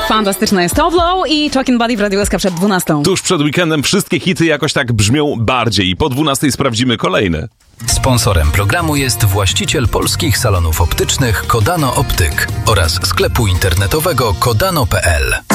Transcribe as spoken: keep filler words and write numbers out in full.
Fantastyczne jest Toblow i Talking Buddy w Radio S K przed dwunastą. Tuż przed weekendem wszystkie hity jakoś tak brzmią bardziej. Po dwunastej sprawdzimy kolejne. Sponsorem programu jest właściciel polskich salonów optycznych Kodano Optyk oraz sklepu internetowego kodano kropka p l.